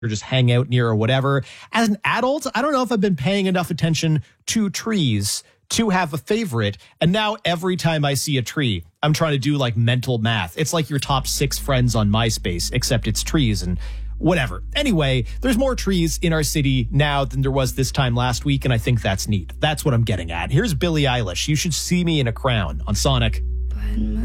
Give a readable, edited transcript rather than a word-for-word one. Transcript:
or just hang out near or whatever. As an adult, I don't know if I've been paying enough attention to trees to have a favorite. And now every time I see a tree, I'm trying to do like mental math. It's like your top 6 friends on MySpace, except it's trees and whatever. Anyway, there's more trees in our city now than there was this time last week, and I think that's neat. That's what I'm getting at. Here's Billie Eilish. You Should See Me in a Crown on Sonic.